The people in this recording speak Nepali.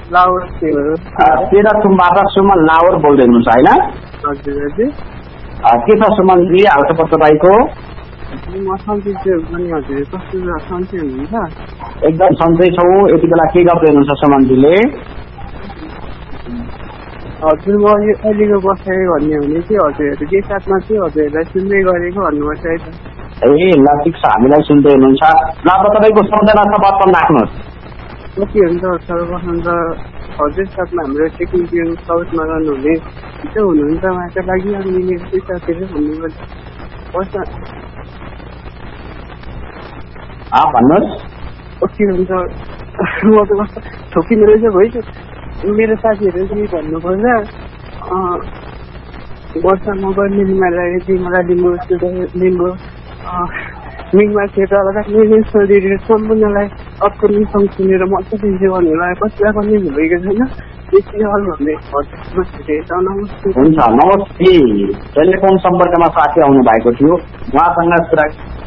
लावर तेह्रथुमबाट सुमन लावर बोल्दै हुनुहुन्छ होइन? हजुर हजुर। के छ सुमनजी हालखबर तपाईँको? म सन्चै छु पनि हजुर, कस्तो सन्चै हुनुहुन्छ? एकदम सन्चै छौ। यति बेला के गर्दै हुनुहुन्छ सुमनजीले? हजुर म यो अहिलेको बसाइ भन्ने हुने चाहिँ हजुरहरू के साथमा चाहिँ हजुरहरूलाई सुन्दै गरेको भन्नुपर्छ है त। ए ल ठिक छ, हामीलाई सुन्दै हुनुहुन्छ। ल तपाईँको सम्झना छ बर्तन राख्नुहोस्। के हुन्छ सर्वप्रथम त हजुर साथमा हाम्रो टेक्निकल साउथमा रहनुहुने जो हुनुहुन्छ उहाँको लागि अनि मेरो चाहिँ साथीहरू भन्नुपर्छ भन्नुहोस्। के हुन्छ म त कस्तो ठोकिने रहेछ भइसक्यो। मेरो साथीहरू चाहिँ भन्नुपर्दा वर्षा मगर निर्मा राई जिमला लिम्बू लिम्बू मिङमा क्षेत्रबाट नेसनल रेडियो सम्पूर्णलाई अपकमिङ सङ्ग सुनेर मजाले इन्जोय गर्नुलाई कसैलाई पनि भइएको छैन। त्यति हल भन्ने हुन्छ नमस्ते। टेलिफोन सम्पर्कमा साथी आउनु भएको थियो, उहाँसँग कुरा